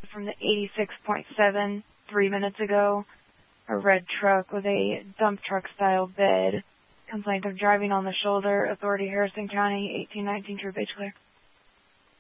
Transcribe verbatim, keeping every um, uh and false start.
from the eighty-six point seven three minutes ago. A red truck with a dump truck style bed. Complaint of driving on the shoulder. Authority Harrison County, eighteen nineteen True Page Clear.